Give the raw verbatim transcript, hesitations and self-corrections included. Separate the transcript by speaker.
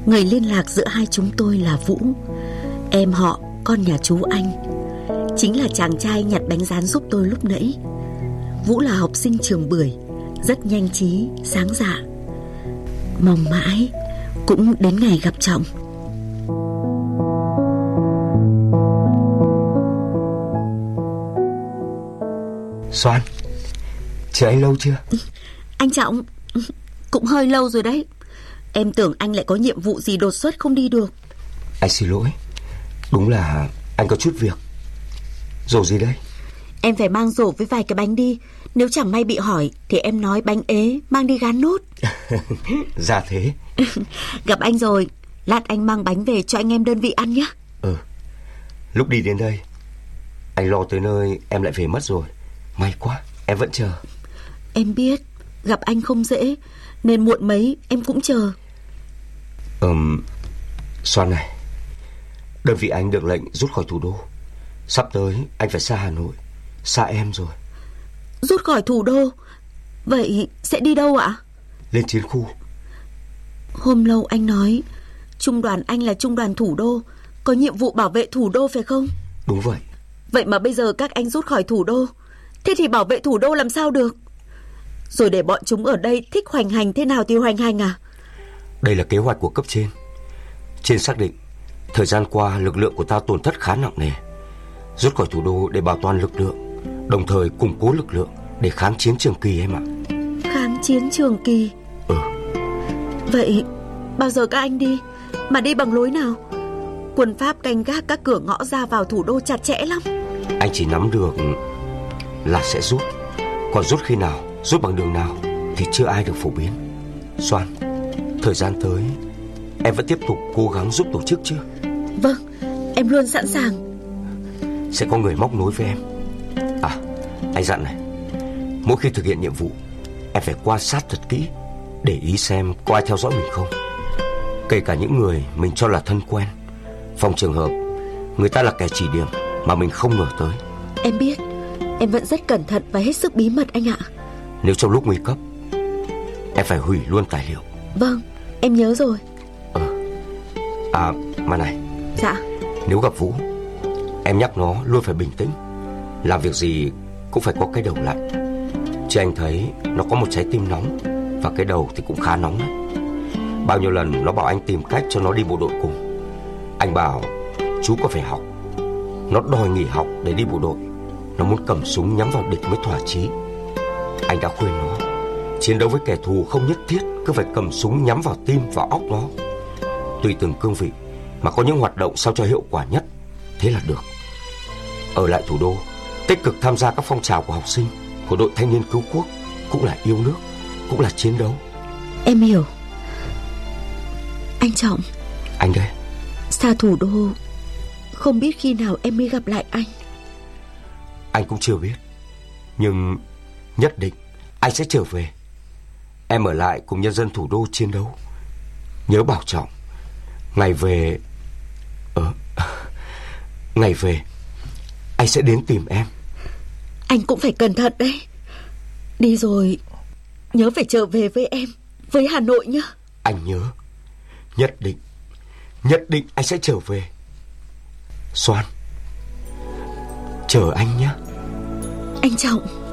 Speaker 1: Người liên lạc giữa hai chúng tôi là Vũ, em họ con nhà chú Anh, chính là chàng trai nhặt bánh rán giúp tôi lúc nãy. Vũ là học sinh trường Bưởi, rất nhanh trí, sáng dạ. Mong mãi cũng đến ngày gặp Trọng.
Speaker 2: Soan, chờ anh lâu chưa?
Speaker 1: Anh Trọng, cũng hơi lâu rồi đấy. Em tưởng anh lại có nhiệm vụ gì đột xuất không đi được.
Speaker 2: Anh xin lỗi, đúng là anh có chút việc. Rổ gì đây?
Speaker 1: Em phải mang rổ với vài cái bánh đi. Nếu chẳng may bị hỏi thì em nói bánh ế, mang đi gán nốt.
Speaker 2: Dạ thế.
Speaker 1: Gặp anh rồi, lát anh mang bánh về cho anh em đơn vị ăn nhé.
Speaker 2: Ừ. Lúc đi đến đây, anh lo tới nơi em lại về mất rồi. May quá, em vẫn chờ.
Speaker 1: Em biết, gặp anh không dễ, nên muộn mấy em cũng chờ.
Speaker 2: Ừm, Soan này, đơn vị anh được lệnh rút khỏi thủ đô. Sắp tới anh phải xa Hà Nội, xa em rồi.
Speaker 1: Rút khỏi thủ đô? Vậy sẽ đi đâu ạ?
Speaker 2: Lên chiến khu.
Speaker 1: Hôm lâu anh nói trung đoàn anh là trung đoàn thủ đô, có nhiệm vụ bảo vệ thủ đô phải không?
Speaker 2: Đúng vậy.
Speaker 1: Vậy mà bây giờ các anh rút khỏi thủ đô, thế thì bảo vệ thủ đô làm sao được? Rồi để bọn chúng ở đây thích hoành hành thế nào thì hoành hành à?
Speaker 2: Đây là kế hoạch của cấp trên. Trên xác định thời gian qua lực lượng của ta tổn thất khá nặng nề. Rút khỏi thủ đô để bảo toàn lực lượng, đồng thời củng cố lực lượng để kháng chiến Trường Kỳ em ạ.
Speaker 1: Kháng chiến Trường Kỳ?
Speaker 2: Ừ.
Speaker 1: Vậy bao giờ các anh đi? Mà đi bằng lối nào? Quân Pháp canh gác các cửa ngõ ra vào thủ đô chặt chẽ lắm.
Speaker 2: Anh chỉ nắm được là sẽ rút, còn rút khi nào, rút bằng đường nào thì chưa ai được phổ biến. Soan, thời gian tới em vẫn tiếp tục cố gắng giúp tổ chức chứ?
Speaker 1: Vâng, em luôn sẵn sàng.
Speaker 2: Sẽ có người móc nối với em. À, anh dặn này, mỗi khi thực hiện nhiệm vụ em phải quan sát thật kỹ, để ý xem có ai theo dõi mình không. Kể cả những người mình cho là thân quen, phòng trường hợp người ta là kẻ chỉ điểm mà mình không ngờ tới.
Speaker 1: Em biết, em vẫn rất cẩn thận và hết sức bí mật anh ạ.
Speaker 2: Nếu trong lúc nguy cấp em phải hủy luôn tài liệu.
Speaker 1: Vâng, em nhớ rồi.
Speaker 2: Ờ. À mà này.
Speaker 1: Dạ.
Speaker 2: Nếu gặp Vũ, em nhắc nó luôn phải bình tĩnh, làm việc gì cũng phải có cái đầu lạnh. Chứ anh thấy nó có một trái tim nóng, và cái đầu thì cũng khá nóng đấy. Bao nhiêu lần nó bảo anh tìm cách cho nó đi bộ đội cùng. Anh bảo chú có phải học. Nó đòi nghỉ học để đi bộ đội. Nó muốn cầm súng nhắm vào địch mới thỏa chí. Anh đã khuyên nó, chiến đấu với kẻ thù không nhất thiết cứ phải cầm súng nhắm vào tim và óc nó. Tùy từng cương vị mà có những hoạt động sao cho hiệu quả nhất, thế là được. Ở lại thủ đô, tích cực tham gia các phong trào của học sinh, của đội thanh niên cứu quốc, cũng là yêu nước, cũng là chiến đấu.
Speaker 1: Em hiểu. Anh Trọng.
Speaker 2: Anh đây.
Speaker 1: Xa thủ đô, không biết khi nào em mới gặp lại anh.
Speaker 2: Anh cũng chưa biết, nhưng nhất định anh sẽ trở về. Em ở lại cùng nhân dân thủ đô chiến đấu. Nhớ bảo trọng. Ngày về Ờ Ngày về anh sẽ đến tìm em.
Speaker 1: Anh cũng phải cẩn thận đấy. Đi rồi nhớ phải trở về với em, với Hà Nội nhá.
Speaker 2: Anh nhớ. Nhất định, nhất định anh sẽ trở về. Soan, chờ anh nhé.
Speaker 1: Anh Trọng.